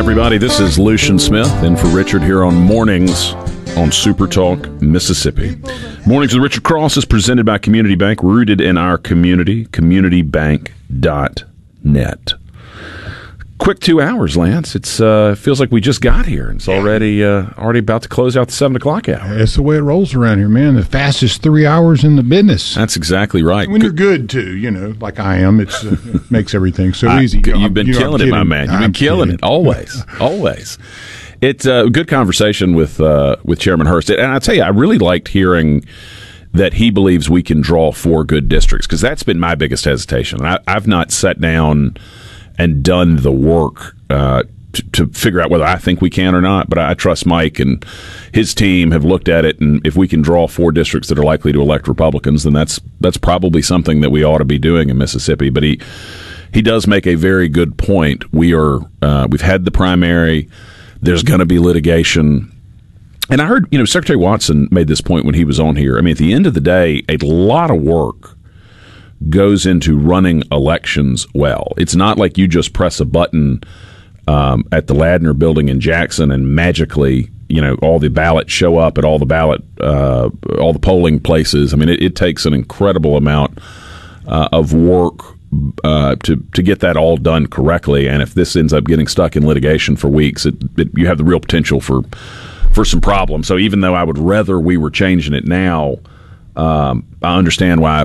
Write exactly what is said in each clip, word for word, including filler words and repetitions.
everybody. This is Lucian Smith in for Richard here on Mornings on Super Talk, Mississippi. Mornings with Richard Cross is presented by Community Bank, rooted in our community, community bank dot net. Quick two hours, Lance. It's uh, feels like we just got here. It's already uh, already about to close out the seven o'clock hour. That's the way it rolls around here, man. The fastest three hours in the business. That's exactly right. When you're good, too, you know, like I am, it's, uh, it makes everything so I, easy. You've you know, been you know, killing it, my man. You've been I'm killing kidding. it. Always. Always. It's a good conversation with uh, with Chairman Hurst. And I tell you, I really liked hearing that he believes we can draw four good districts, because that's been my biggest hesitation. I, I've not sat down and done the work uh, to, to figure out whether I think we can or not, but I trust Mike and his team have looked at it, and if we can draw four districts that are likely to elect Republicans, then that's that's probably something that we ought to be doing in Mississippi. But he he does make a very good point. We are uh, we've had the primary. There's going to be litigation. And I heard, you know, Secretary Watson made this point when he was on here. I mean, at the end of the day, a lot of work goes into running elections well. It's not like you just press a button um, at the Ladner building in Jackson and magically, you know, all the ballots show up at all the ballot, uh, all the polling places. I mean, it, it takes an incredible amount uh, of work uh, to to get that all done correctly. And if this ends up getting stuck in litigation for weeks, it, it, you have the real potential for for some problems. So even though I would rather we were changing it now, um, I understand why.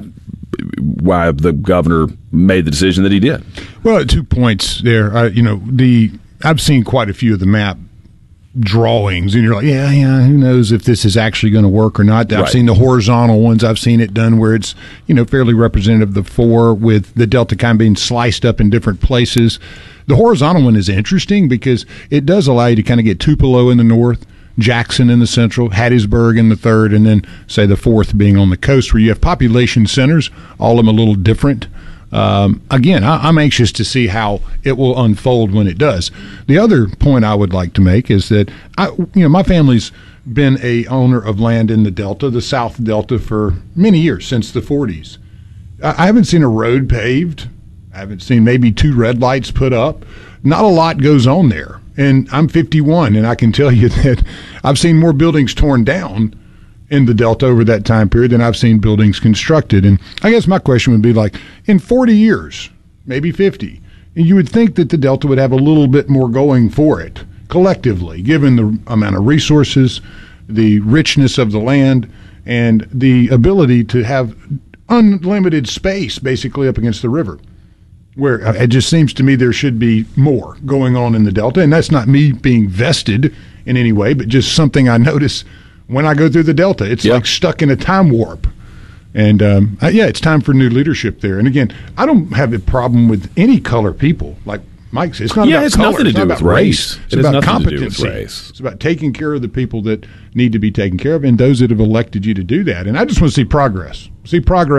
why the governor made the decision that he did. Well, two points there. Uh, you know, the I've seen quite a few of the map drawings, and you're like, yeah, yeah, who knows if this is actually going to work or not. I've Right. seen the horizontal ones. I've seen it done where it's, you know, fairly representative of the four, with the Delta kind of being sliced up in different places. The horizontal one is interesting because it does allow you to kind of get Tupelo in the north, Jackson in the central, Hattiesburg in the third, and then, say, the fourth being on the coast, where you have population centers, all of them a little different. Um, again, I, I'm anxious to see how it will unfold when it does. The other point I would like to make is that, I, you know, my family's been a owner of land in the Delta, the South Delta, for many years, since the forties. I, I haven't seen a road paved. I haven't seen maybe two red lights put up. Not a lot goes on there. And I'm fifty-one, and I can tell you that I've seen more buildings torn down in the Delta over that time period than I've seen buildings constructed. And I guess my question would be, like, in forty years, maybe fifty, you would think that the Delta would have a little bit more going for it collectively, given the amount of resources, the richness of the land, and the ability to have unlimited space basically up against the river. Where it just seems to me there should be more going on in the Delta. And that's not me being vested in any way, but just something I notice when I go through the Delta. It's Yep. like stuck in a time warp. And, um, uh, yeah, it's time for new leadership there. And, again, I don't have a problem with any color people. Like Mike said, it's not Yeah, about it's color. nothing to it's do not with about race. race. It's It has about nothing to do with competency. race. It's about taking care of the people that need to be taken care of and those that have elected you to do that. And I just want to see progress. See progress.